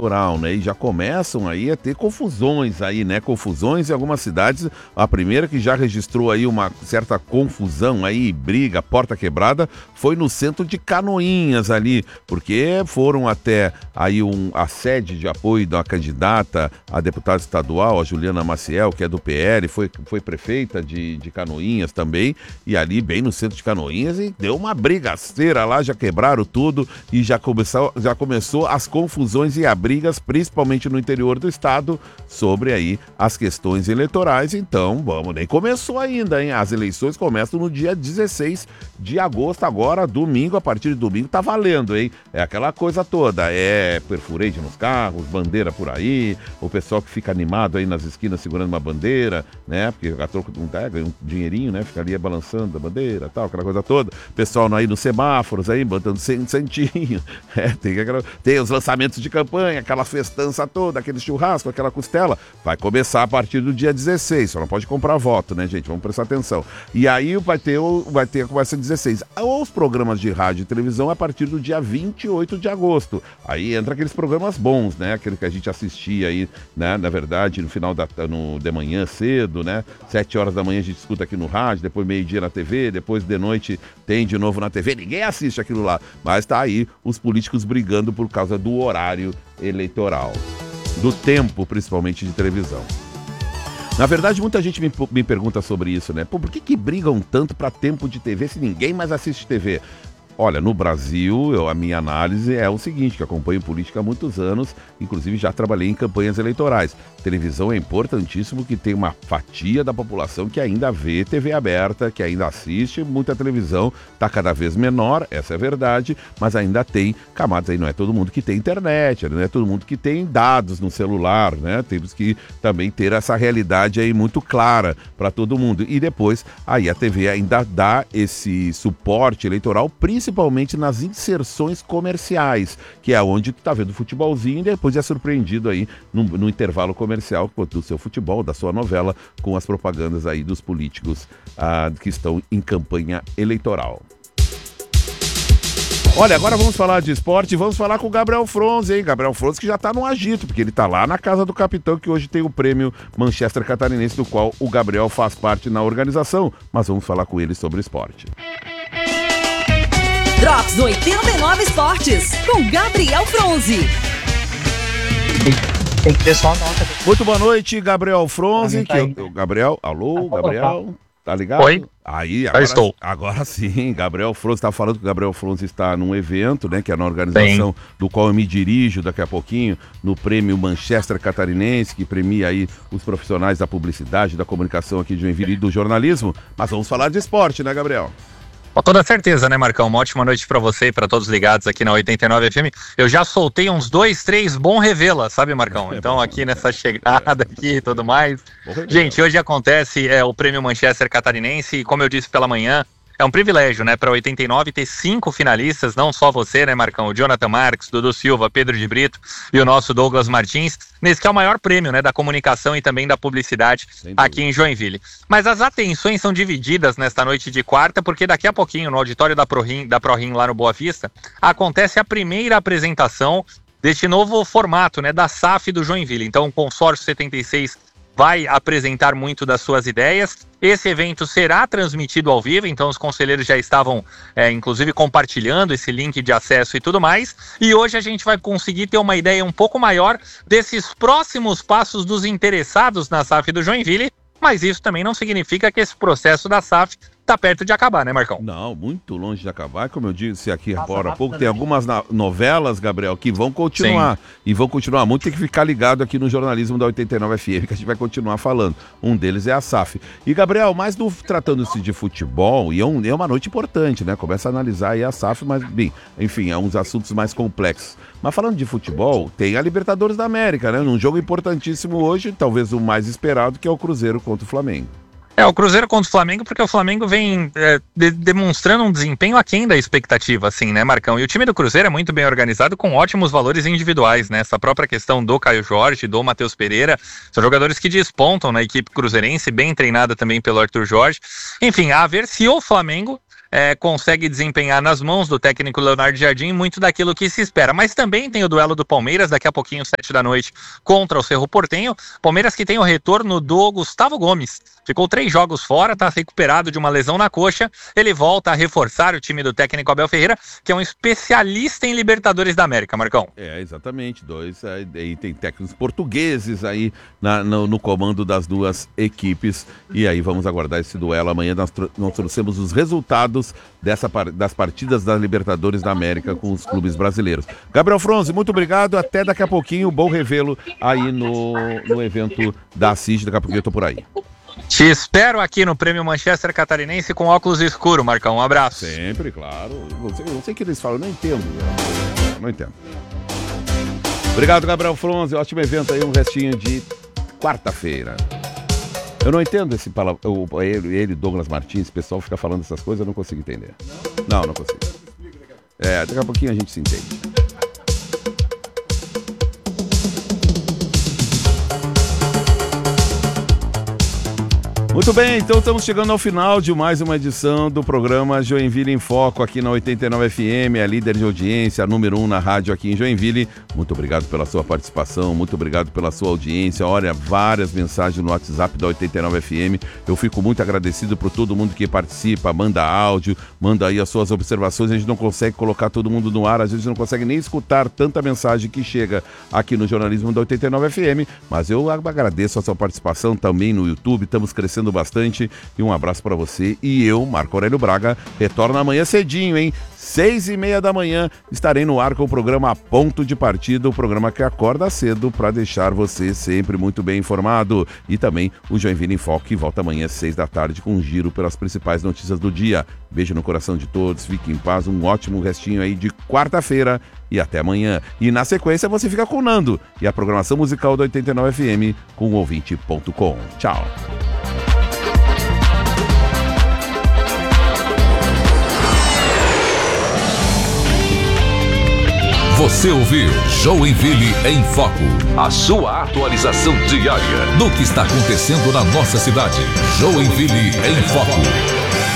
eleitoral, né? E já começam aí a ter confusões aí, né? Confusões em algumas cidades. A primeira que já registrou aí uma certa confusão aí, briga, porta quebrada, foi no centro de Canoinhas ali, porque foram até aí a sede de apoio da candidata a deputada estadual, a Juliana Maciel, que é do PL, foi prefeita de Canoinhas também, e ali bem no centro de Canoinhas, e deu uma brigaceira lá, já quebraram tudo e já começou as confusões e as brigas, principalmente no interior do estado, sobre aí as questões eleitorais. Então, nem começou ainda, hein? As eleições começam no dia 16 de agosto, agora, domingo, a partir de domingo tá valendo, hein? É aquela coisa toda, perfurante nos carros, bandeira por aí, o pessoal que fica animado aí nas esquinas segurando uma bandeira, né? Porque a troco ganha um dinheirinho, né? Fica ali balançando a bandeira, tal, aquela coisa toda. Pessoal aí nos semáforos aí, botando centinho. Tem os lançamentos de campanha, aquela festança toda, aquele churrasco, aquela costela. Vai começar a partir do dia 16, só não pode comprar voto, né, gente? Vamos prestar atenção. E aí vai ter a conversa 16. Os programas de rádio e televisão a partir do dia 28 de agosto. Aí entra aqueles programas bons, né? Aquele que a gente assistia aí, né? Na verdade, no final de manhã cedo, né? 7 horas da manhã a gente escuta aqui no rádio, depois meio-dia na TV, depois de noite tem de novo na TV. Ninguém assiste aquilo lá, mas tá aí os políticos brigando por causa do horário eleitoral, do tempo, principalmente de televisão. Na verdade, muita gente me pergunta sobre isso, né? Por que brigam tanto para tempo de TV se ninguém mais assiste TV? Olha, no Brasil, a minha análise é o seguinte, que acompanho política há muitos anos, inclusive já trabalhei em campanhas eleitorais. Televisão é importantíssimo, que tem uma fatia da população que ainda vê TV aberta, que ainda assiste muita televisão, está cada vez menor, essa é a verdade, mas ainda tem camadas aí, não é todo mundo que tem internet, não é todo mundo que tem dados no celular, né? Temos que também ter essa realidade aí muito clara para todo mundo. E depois, aí a TV ainda dá esse suporte eleitoral, principalmente nas inserções comerciais, que é onde tu tá vendo futebolzinho e depois é surpreendido aí no intervalo comercial do seu futebol, da sua novela, com as propagandas aí dos políticos que estão em campanha eleitoral. Olha, agora vamos falar de esporte e vamos falar com o Gabriel Fronzi, hein? Gabriel Fronzi que já tá no agito, porque ele tá lá na casa do capitão, que hoje tem o prêmio Manchester Catarinense, do qual o Gabriel faz parte na organização, mas vamos falar com ele sobre esporte. Drops 89 Esportes, com Gabriel Fronzi. Tem que ter só a nota. Muito boa noite, Gabriel Fronzi. Gabriel, alô, Gabriel, tá ligado? Oi. Aí, agora estou. Agora sim, Gabriel Fronzi está falando que o Gabriel Fronzi está num evento, né, que é na organização do qual eu me dirijo daqui a pouquinho, no prêmio Manchester Catarinense, que premia aí os profissionais da publicidade, da comunicação aqui de Joinville e do jornalismo. Mas vamos falar de esporte, né, Gabriel? Com toda certeza, né, Marcão? Uma ótima noite pra você e pra todos ligados aqui na 89 FM. Eu já soltei uns 2, 3 bom revela, sabe, Marcão? Então aqui nessa chegada aqui e tudo mais. Gente, hoje acontece o prêmio Manchester Catarinense e, como eu disse pela manhã, é um privilégio, né, para 89 ter 5 finalistas, não só você, né, Marcão? O Jonathan Marques, Dudu Silva, Pedro de Brito e o nosso Douglas Martins, nesse que é o maior prêmio, né, da comunicação e também da publicidade aqui em Joinville. Mas as atenções são divididas nesta noite de quarta, porque daqui a pouquinho, no auditório da ProRim lá no Boa Vista, acontece a primeira apresentação deste novo formato, né, da SAF do Joinville. Então, o Consórcio 76 vai apresentar muito das suas ideias. Esse evento será transmitido ao vivo, então os conselheiros já estavam, inclusive, compartilhando esse link de acesso e tudo mais. E hoje a gente vai conseguir ter uma ideia um pouco maior desses próximos passos dos interessados na SAF do Joinville, mas isso também não significa que esse processo da SAF tá perto de acabar, né, Marcão? Não, muito longe de acabar. Como eu disse aqui agora há pouco, tem algumas novelas, Gabriel, que vão continuar. Sim. E vão continuar muito. Tem que ficar ligado aqui no jornalismo da 89 FM, que a gente vai continuar falando. Um deles é a SAF. E, Gabriel, mais tratando-se de futebol, e é uma noite importante, né? Começa a analisar aí a SAF, mas, bem, enfim, é uns assuntos mais complexos. Mas falando de futebol, tem a Libertadores da América, né? Num jogo importantíssimo hoje, talvez o mais esperado, que é o Cruzeiro contra o Flamengo. O Cruzeiro contra o Flamengo, porque o Flamengo vem demonstrando um desempenho aquém da expectativa, assim, né, Marcão? E o time do Cruzeiro é muito bem organizado, com ótimos valores individuais, né? Essa própria questão do Caio Jorge, do Matheus Pereira, são jogadores que despontam na equipe cruzeirense, bem treinada também pelo Arthur Jorge. Enfim, a ver se o Flamengo consegue desempenhar nas mãos do técnico Leonardo Jardim muito daquilo que se espera. Mas também tem o duelo do Palmeiras, daqui a pouquinho, 7 da noite, contra o Cerro Porteño. Palmeiras que tem o retorno do Gustavo Gomes. Ficou 3 jogos fora, está recuperado de uma lesão na coxa. Ele volta a reforçar o time do técnico Abel Ferreira, que é um especialista em Libertadores da América, Marcão. Exatamente. Aí tem técnicos portugueses aí no comando das duas equipes. E aí vamos aguardar esse duelo. Amanhã nós trouxemos os resultados das partidas da Libertadores da América com os clubes brasileiros. Gabriel Fronzi, muito obrigado. Até daqui a pouquinho. Bom revê-lo aí no evento da CIG. Daqui a pouquinho eu tô por aí. Te espero aqui no Prêmio Manchester Catarinense com óculos escuro, Marcão. Um abraço. Sempre, claro. Eu sei que eles falam, eu não entendo. Não entendo. Obrigado, Gabriel Fronzi. Ótimo evento aí, um restinho de quarta-feira. Eu não entendo esse palavra. Ele, Douglas Martins, o pessoal fica falando essas coisas, eu não consigo entender. Não consigo. Daqui a pouquinho a gente se entende. Muito bem, então estamos chegando ao final de mais uma edição do programa Joinville em Foco aqui na 89 FM, a líder de audiência, a número 1 na rádio aqui em Joinville. Muito obrigado pela sua participação, muito obrigado pela sua audiência. Olha, várias mensagens no WhatsApp da 89 FM. Eu fico muito agradecido por todo mundo que participa, manda áudio, manda aí as suas observações. A gente não consegue colocar todo mundo no ar, às vezes não consegue nem escutar tanta mensagem que chega aqui no jornalismo da 89 FM, mas eu agradeço a sua participação também no YouTube. Estamos crescendo bastante e um abraço para você. E eu, Marco Aurélio Braga, retorno amanhã cedinho, hein? 6h30 da manhã, estarei no ar com o programa A Ponto de Partida, o programa que acorda cedo para deixar você sempre muito bem informado. E também o Joinville em Foco, que volta amanhã às 6 da tarde com um giro pelas principais notícias do dia. Beijo no coração de todos, fique em paz, um ótimo restinho aí de quarta-feira e até amanhã. E na sequência você fica com o Nando e a programação musical do 89 FM com o ouvinte.com. Tchau. Você ouviu Joinville em Foco, a sua atualização diária do que está acontecendo na nossa cidade. Joinville em Foco.